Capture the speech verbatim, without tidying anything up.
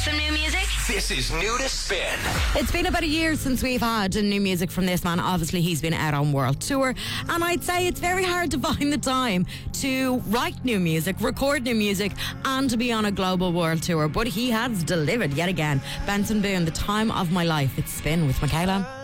some new music? This is New to Spin. It's been about a year since we've had new music from this man. Obviously, he's been out on world tour, and I'd say it's very hard to find the time to write new music, record new music, and to be on a global world tour. But he has delivered yet again. Benson Boone, The Time of My Life. It's Spin with Michaela.